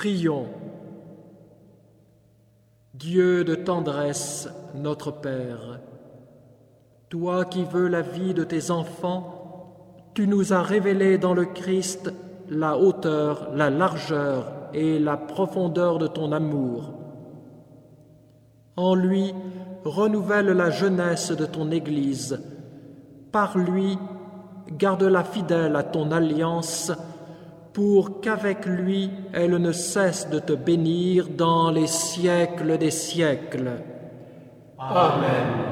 Prions. Dieu de tendresse, notre Père, toi qui veux la vie de tes enfants, tu nous as révélé dans le Christ la hauteur, la largeur et la profondeur de ton amour. En lui, renouvelle la jeunesse de ton Église. Par lui, garde-la fidèle à ton alliance, pour qu'avec lui, elle ne cesse de te bénir dans les siècles des siècles. Amen.